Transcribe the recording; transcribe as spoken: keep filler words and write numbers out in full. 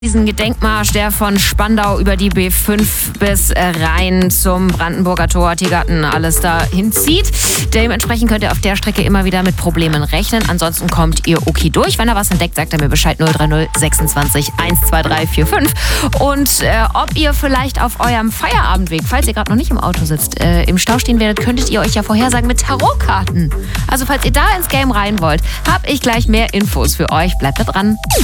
Diesen Gedenkmarsch, der von Spandau über die B fünf bis rein zum Brandenburger Tor, Tiergarten, alles da hinzieht. Dementsprechend könnt ihr auf der Strecke immer wieder mit Problemen rechnen. Ansonsten kommt ihr okay durch. Wenn ihr was entdeckt, sagt er mir Bescheid. null drei null sechsundzwanzig eins zwei drei vier fünf. Und äh, ob ihr vielleicht auf eurem Feierabendweg, falls ihr gerade noch nicht im Auto sitzt, äh, im Stau stehen werdet, könntet ihr euch ja vorhersagen mit Tarotkarten. Also falls ihr da ins Game rein wollt, habe ich gleich mehr Infos für euch. Bleibt da dran.